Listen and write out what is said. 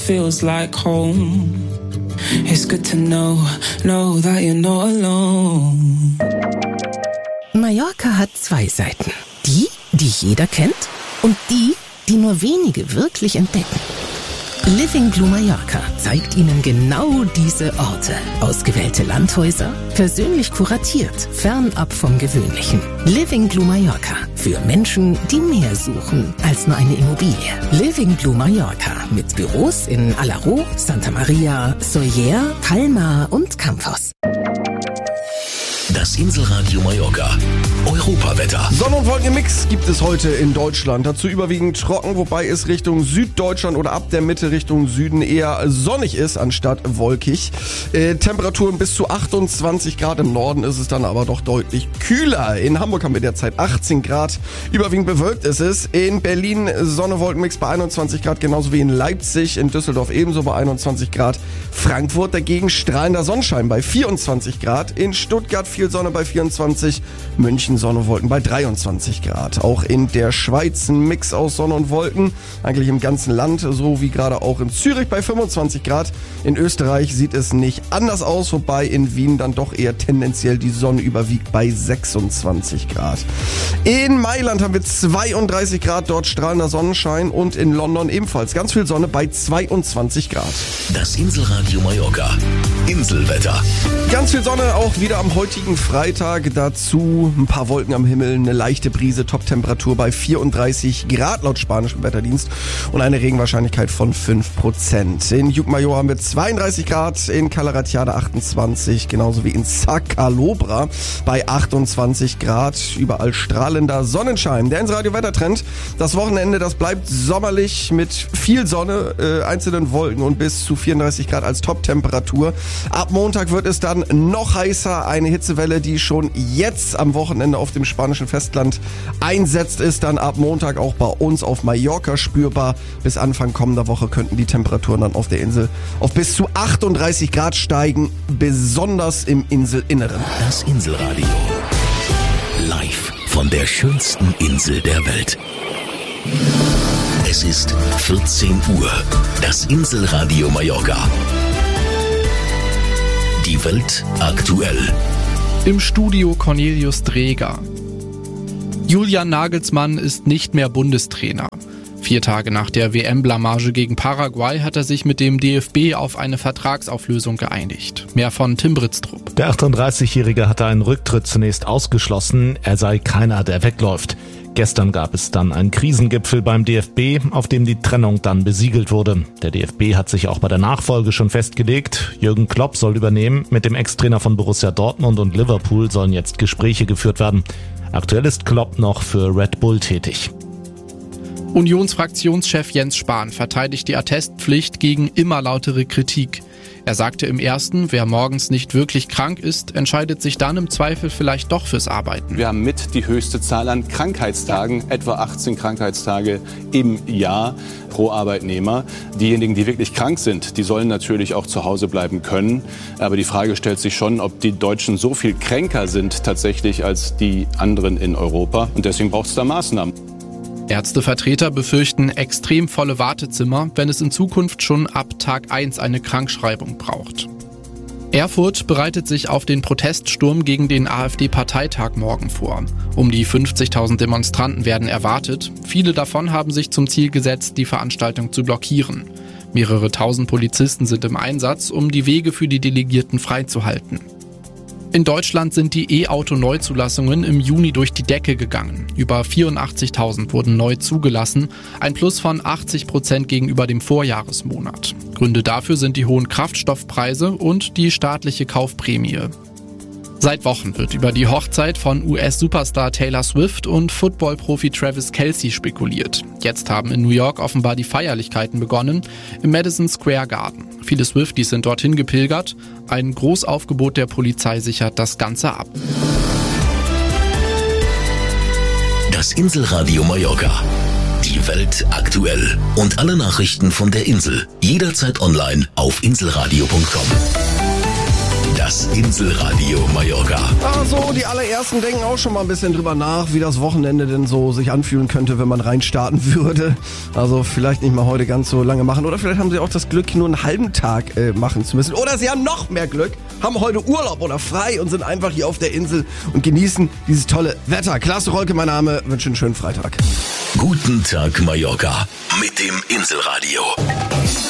feels like home. It's good to know that you're not alone. Mallorca hat zwei Seiten. Die jeder kennt und die nur wenige wirklich entdecken. Living Blue Mallorca zeigt Ihnen genau diese Orte. Ausgewählte Landhäuser, persönlich kuratiert, fernab vom Gewöhnlichen. Living Blue Mallorca. Für Menschen, die mehr suchen als nur eine Immobilie. Living Blue Mallorca. Mit Büros in Alaró, Santa Maria, Sóller, Palma und Campos. Das Inselradio Mallorca. Europawetter. Sonne- und Wolkenmix gibt es heute in Deutschland. Dazu überwiegend trocken, wobei es Richtung Süddeutschland oder ab der Mitte Richtung Süden eher sonnig ist, anstatt wolkig. Temperaturen bis zu 28 Grad. Im Norden ist es dann aber doch deutlich kühler. In Hamburg haben wir derzeit 18 Grad. Überwiegend bewölkt ist es. In Berlin Sonne-Wolkenmix bei 21 Grad, genauso wie in Leipzig. In Düsseldorf ebenso bei 21 Grad. Frankfurt dagegen strahlender Sonnenschein bei 24 Grad. In Stuttgart viel Sonne bei 24. München Sonne und Wolken bei 23 Grad. Auch in der Schweiz ein Mix aus Sonne und Wolken. Eigentlich im ganzen Land, so wie gerade auch in Zürich bei 25 Grad. In Österreich sieht es nicht anders aus, wobei in Wien dann doch eher tendenziell die Sonne überwiegt bei 26 Grad. In Mailand haben wir 32 Grad, dort strahlender Sonnenschein und in London ebenfalls ganz viel Sonne bei 22 Grad. Das Inselradio Mallorca. Inselwetter. Ganz viel Sonne auch wieder am heutigen Freitag. Dazu ein paar Wolken am Himmel, eine leichte Brise, Top-Temperatur bei 34 Grad laut spanischem Wetterdienst und eine Regenwahrscheinlichkeit von 5%. In Llucmajor haben wir 32 Grad, in Cala Ratjada 28, genauso wie in Sa Calobra bei 28 Grad. Überall strahlender Sonnenschein. Der Inselradio Wettertrend. Das Wochenende, das bleibt sommerlich mit viel Sonne, einzelnen Wolken und bis zu 34 Grad als Top-Temperatur. Ab Montag wird es dann noch heißer. Eine Hitzewelle, die schon jetzt am Wochenende auf dem spanischen Festland einsetzt, ist dann ab Montag auch bei uns auf Mallorca spürbar. Bis Anfang kommender Woche könnten die Temperaturen dann auf der Insel auf bis zu 38 Grad steigen, besonders im Inselinneren. Das Inselradio. Live von der schönsten Insel der Welt. Es ist 14 Uhr. Das Inselradio Mallorca. Die Welt aktuell. Im Studio Cornelius Dreger. Julian Nagelsmann ist nicht mehr Bundestrainer. 4 Tage nach der WM-Blamage gegen Paraguay hat er sich mit dem DFB auf eine Vertragsauflösung geeinigt. Mehr von Tim Britztrup. Der 38-Jährige hatte einen Rücktritt zunächst ausgeschlossen. Er sei keiner, der wegläuft. Gestern gab es dann einen Krisengipfel beim DFB, auf dem die Trennung dann besiegelt wurde. Der DFB hat sich auch bei der Nachfolge schon festgelegt. Jürgen Klopp soll übernehmen. Mit dem Ex-Trainer von Borussia Dortmund und Liverpool sollen jetzt Gespräche geführt werden. Aktuell ist Klopp noch für Red Bull tätig. Unionsfraktionschef Jens Spahn verteidigt die Attestpflicht gegen immer lautere Kritik. Er sagte im ersten, wer morgens nicht wirklich krank ist, entscheidet sich dann im Zweifel vielleicht doch fürs Arbeiten. Wir haben mit die höchste Zahl an Krankheitstagen, etwa 18 Krankheitstage im Jahr pro Arbeitnehmer. Diejenigen, die wirklich krank sind, die sollen natürlich auch zu Hause bleiben können. Aber die Frage stellt sich schon, ob die Deutschen so viel kränker sind tatsächlich als die anderen in Europa. Und deswegen braucht es da Maßnahmen. Ärztevertreter befürchten extrem volle Wartezimmer, wenn es in Zukunft schon ab Tag 1 eine Krankschreibung braucht. Erfurt bereitet sich auf den Proteststurm gegen den AfD-Parteitag morgen vor. Um die 50.000 Demonstranten werden erwartet. Viele davon haben sich zum Ziel gesetzt, die Veranstaltung zu blockieren. Mehrere tausend Polizisten sind im Einsatz, um die Wege für die Delegierten freizuhalten. In Deutschland sind die E-Auto-Neuzulassungen im Juni durch die Decke gegangen. Über 84.000 wurden neu zugelassen, ein Plus von 80% gegenüber dem Vorjahresmonat. Gründe dafür sind die hohen Kraftstoffpreise und die staatliche Kaufprämie. Seit Wochen wird über die Hochzeit von US-Superstar Taylor Swift und Football-Profi Travis Kelce spekuliert. Jetzt haben in New York offenbar die Feierlichkeiten begonnen, im Madison Square Garden. Viele Swifties sind dorthin gepilgert. Ein Großaufgebot der Polizei sichert das Ganze ab. Das Inselradio Mallorca. Die Welt aktuell. Und alle Nachrichten von der Insel. Jederzeit online auf inselradio.com. Das Inselradio Mallorca. Also, die allerersten denken auch schon mal ein bisschen drüber nach, wie das Wochenende denn so sich anfühlen könnte, wenn man reinstarten würde. Also vielleicht nicht mal heute ganz so lange machen. Oder vielleicht haben sie auch das Glück, nur einen halben Tag machen zu müssen. Oder sie haben noch mehr Glück, haben heute Urlaub oder frei und sind einfach hier auf der Insel und genießen dieses tolle Wetter. Klaas Rolke, mein Name, wünsche einen schönen Freitag. Guten Tag Mallorca mit dem Inselradio.